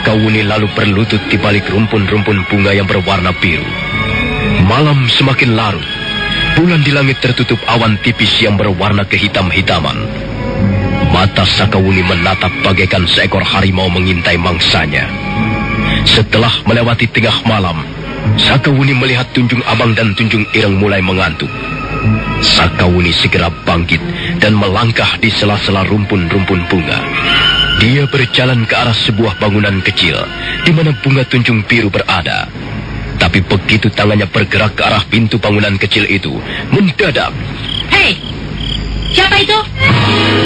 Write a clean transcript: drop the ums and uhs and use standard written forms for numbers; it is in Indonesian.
Sakawuni lalu berlutut di balik rumpun-rumpun bunga yang berwarna biru. Malam semakin larut. Bulan di langit tertutup awan tipis yang berwarna kehitam-hitaman. Mata Sakawuni menatap bagaikan seekor harimau mengintai mangsanya. Setelah melewati tengah malam, Sakawuni melihat Tunjung Abang dan Tunjung Ireng mulai mengantuk. Sakawuni segera bangkit dan melangkah di sela-sela rumpun-rumpun bunga. Dia berjalan ke arah sebuah bangunan kecil di mana bunga tunjung biru berada. Tapi begitu tangannya bergerak ke arah pintu bangunan kecil itu, mendadak. Hei, siapa itu?